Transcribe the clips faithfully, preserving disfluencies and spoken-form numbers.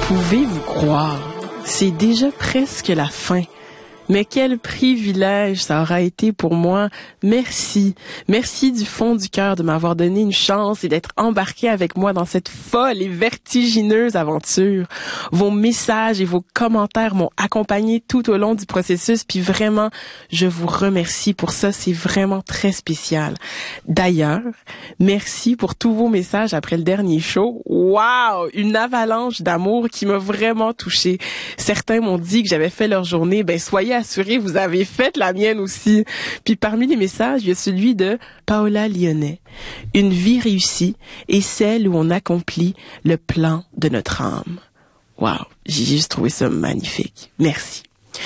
Pouvez-vous croire, c'est déjà presque la fin. Mais quel privilège ça aura été pour moi. Merci. Merci du fond du cœur de m'avoir donné une chance et d'être embarqué avec moi dans cette folle et vertigineuse aventure. Vos messages et vos commentaires m'ont accompagné tout au long du processus, puis vraiment, je vous remercie pour ça. C'est vraiment très spécial. D'ailleurs, merci pour tous vos messages après le dernier show. Wow! Une avalanche d'amour qui m'a vraiment touchée. Certains m'ont dit que j'avais fait leur journée. Ben, soyez assurés, vous avez fait la mienne aussi. Puis parmi les messages, il y a celui de Paola Lyonnais. Une vie réussie est celle où on accomplit le plan de notre âme. Wow, j'ai juste trouvé ça magnifique. Merci.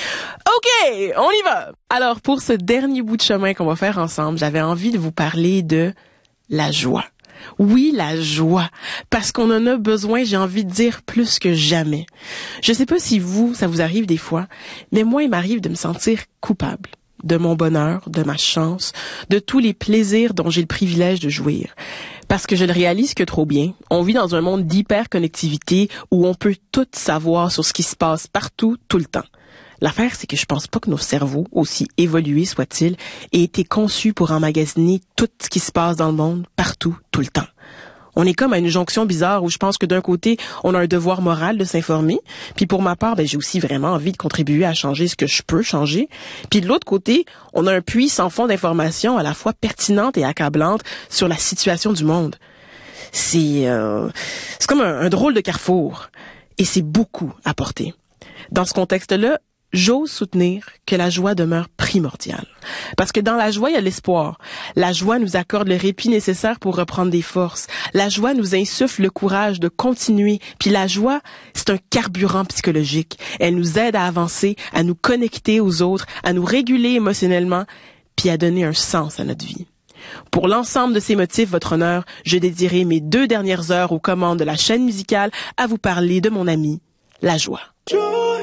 OK, on y va. Alors, pour ce dernier bout de chemin qu'on va faire ensemble, j'avais envie de vous parler de la joie. Oui, la joie, parce qu'on en a besoin, j'ai envie de dire, plus que jamais. Je sais pas si vous, ça vous arrive des fois, mais moi, il m'arrive de me sentir coupable de mon bonheur, de ma chance, de tous les plaisirs dont j'ai le privilège de jouir. Parce que je le réalise que trop bien. On vit dans un monde d'hyper-connectivité où on peut tout savoir sur ce qui se passe partout, tout le temps. L'affaire, c'est que je pense pas que nos cerveaux, aussi évolués soient-ils, aient été conçus pour emmagasiner tout ce qui se passe dans le monde, partout, tout le temps. On est comme à une jonction bizarre où je pense que d'un côté, on a un devoir moral de s'informer, puis pour ma part, ben, j'ai aussi vraiment envie de contribuer à changer ce que je peux changer. Puis de l'autre côté, on a un puits sans fond d'informations à la fois pertinentes et accablantes sur la situation du monde. C'est, euh, c'est comme un, un drôle de carrefour, et c'est beaucoup à porter. Dans ce contexte-là, j'ose soutenir que la joie demeure primordiale. Parce que dans la joie, il y a l'espoir. La joie nous accorde le répit nécessaire pour reprendre des forces. La joie nous insuffle le courage de continuer. Puis la joie, c'est un carburant psychologique. Elle nous aide à avancer, à nous connecter aux autres, à nous réguler émotionnellement, puis à donner un sens à notre vie. Pour l'ensemble de ces motifs, votre honneur, je dédierai mes deux dernières heures aux commandes de la chaîne musicale à vous parler de mon ami, la joie.